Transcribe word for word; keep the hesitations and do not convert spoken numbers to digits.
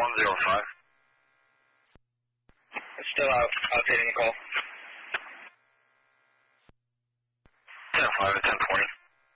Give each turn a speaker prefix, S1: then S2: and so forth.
S1: one zero five.
S2: Still out, outdating the call.
S1: ten five at ten twenty.